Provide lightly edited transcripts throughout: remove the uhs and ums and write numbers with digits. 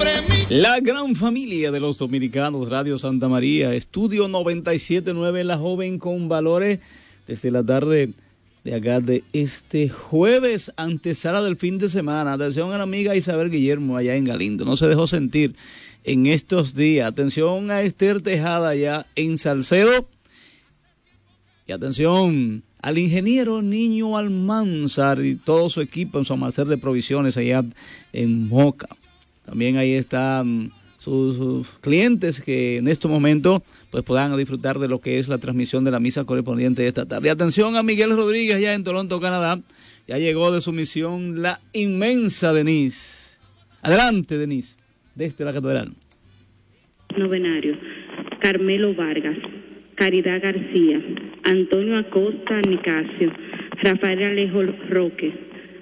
La gran familia de los dominicanos, Radio Santa María, estudio 97.9, La Joven con Valores, desde la tarde de acá de este jueves, antesala del fin de semana. Atención a la amiga Isabel Guillermo allá en Galindo, no se dejó sentir en estos días. Atención a Esther Tejada allá en Salcedo. Y atención al ingeniero Niño Almanzar y todo su equipo en su almacén de provisiones allá en Moca. También ahí están sus clientes que en este momento pues puedan disfrutar de lo que es la transmisión de la misa correspondiente de esta tarde. Y atención a Miguel Rodríguez ya en Toronto, Canadá. Ya llegó de su misión la inmensa Denise. Adelante, Denise, desde la catedral. Novenario: Carmelo Vargas, Caridad García, Antonio Acosta Nicasio, Rafael Alejo Roque,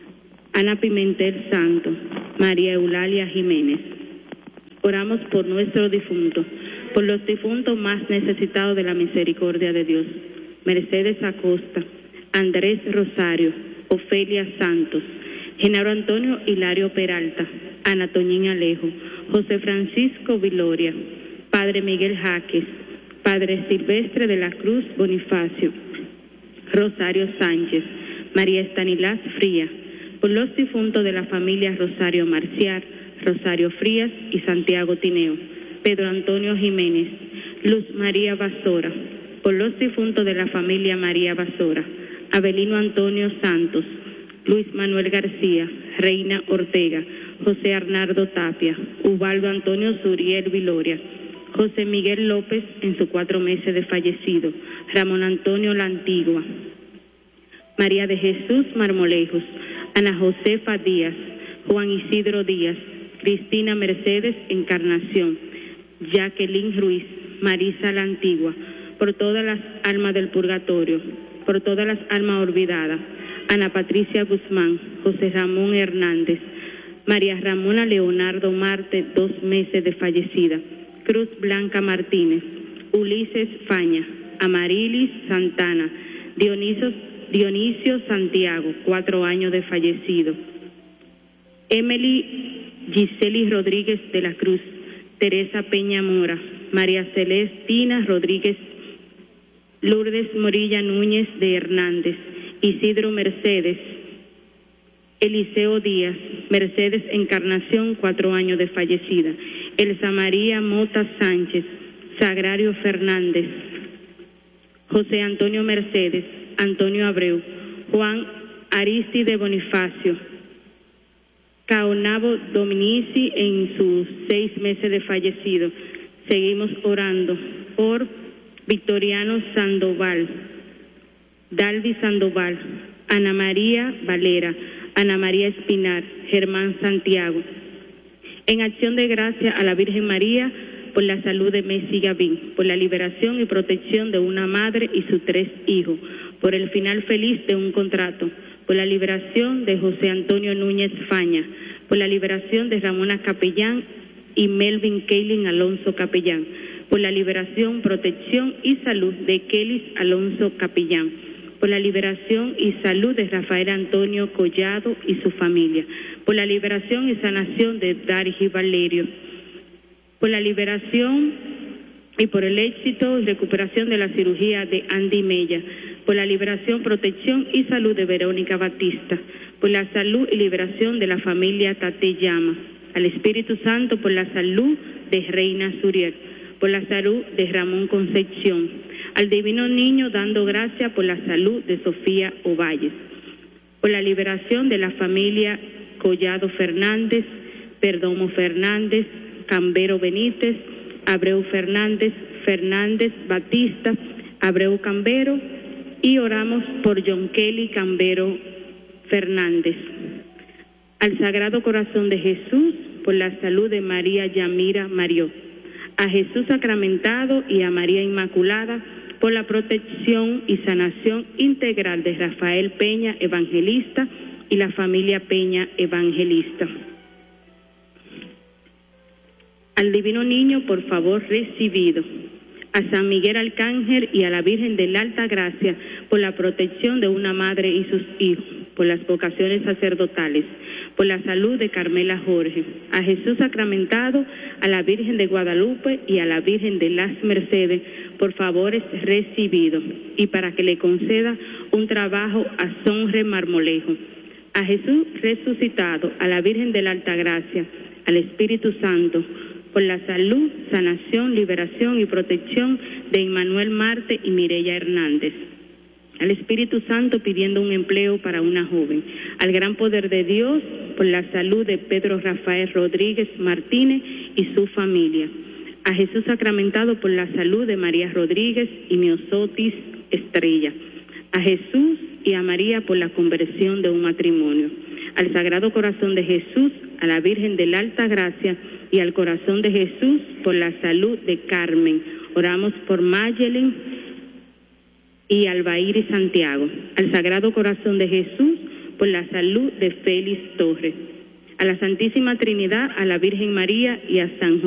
Ana Pimentel Santos, María Eulalia Jiménez. Oramos por nuestros difuntos, por los difuntos más necesitados de la misericordia de Dios. Mercedes Acosta, Andrés Rosario, Ofelia Santos, Genaro Antonio Hilario Peralta, Ana Toñín Alejo, José Francisco Viloria, Padre Miguel Jaques, Padre Silvestre de la Cruz Bonifacio, Rosario Sánchez, María Estanilás Fría, por los difuntos de la familia Rosario Marcial, Rosario Frías y Santiago Tineo, Pedro Antonio Jiménez, Luz María Basora, por los difuntos de la familia María Basora, Abelino Antonio Santos, Luis Manuel García, Reina Ortega, José Arnaldo Tapia, Ubaldo Antonio Suriel Viloria, José Miguel López en sus 4 meses de fallecido, Ramón Antonio La Antigua, María de Jesús Marmolejos, Ana Josefa Díaz, Juan Isidro Díaz, Cristina Mercedes Encarnación, Jacqueline Ruiz, Marisa La Antigua, por todas las almas del purgatorio, por todas las almas olvidadas, Ana Patricia Guzmán, José Ramón Hernández, María Ramona Leonardo Marte, 2 meses de fallecida, Cruz Blanca Martínez, Ulises Faña, Amarilis Santana, Dionisio Santiago, 4 años de fallecido, Emily Giseli Rodríguez de la Cruz, Teresa Peña Mora, María Celestina Rodríguez, Lourdes Morilla Núñez de Hernández, Isidro Mercedes, Eliseo Díaz, Mercedes Encarnación, 4 años de fallecida, Elsa María Mota Sánchez, Sagrario Fernández, José Antonio Mercedes, Antonio Abreu, Juan Aristide Bonifacio, Caonabo Dominici en sus 6 meses de fallecido. Seguimos orando por Victoriano Sandoval, Dalvi Sandoval, Ana María Valera, Ana María Espinar, Germán Santiago. En acción de gracia a la Virgen María por la salud de Messi Gavín, por la liberación y protección de una madre y sus 3 hijos, por el final feliz de un contrato, por la liberación de José Antonio Núñez Faña, por la liberación de Ramona Capellán y Melvin Keilin Alonso Capellán, por la liberación, protección y salud de Kelis Alonso Capellán, por la liberación y salud de Rafael Antonio Collado y su familia, por la liberación y sanación de Dargi Valerio, por la liberación y por el éxito y recuperación de la cirugía de Andy Mella, por la liberación, protección y salud de Verónica Batista, por la salud y liberación de la familia Tate Llama, al Espíritu Santo por la salud de Reina Suriel, por la salud de Ramón Concepción, al Divino Niño dando gracias por la salud de Sofía Ovalles, por la liberación de la familia Collado Fernández, Perdomo Fernández, Cambero Benítez, Abreu Fernández, Fernández Batista, Abreu Cambero, y oramos por John Kelly Cambero Fernández. Al Sagrado Corazón de Jesús, por la salud de María Yamira Marió, a Jesús Sacramentado y a María Inmaculada, por la protección y sanación integral de Rafael Peña Evangelista y la familia Peña Evangelista. Al Divino Niño, por favor, recibido. A San Miguel Arcángel y a la Virgen de la Alta Gracia, por la protección de una madre y sus hijos, por las vocaciones sacerdotales, por la salud de Carmela Jorge, a Jesús sacramentado, a la Virgen de Guadalupe y a la Virgen de las Mercedes por favores recibidos y para que le conceda un trabajo a Sonre Marmolejo, a Jesús resucitado, a la Virgen de la Altagracia, al Espíritu Santo, por la salud, sanación, liberación y protección de Immanuel Marte y Mireya Hernández. Al Espíritu Santo pidiendo un empleo para una joven. Al gran poder de Dios por la salud de Pedro Rafael Rodríguez Martínez y su familia. A Jesús sacramentado por la salud de María Rodríguez y Miosotis Estrella. A Jesús y a María por la conversión de un matrimonio. Al Sagrado Corazón de Jesús, a la Virgen de la Alta Gracia y al Corazón de Jesús por la salud de Carmen. Oramos por Mayelen y Albair y Santiago, al Sagrado Corazón de Jesús por la salud de Félix Torres, a la Santísima Trinidad, a la Virgen María y a San José.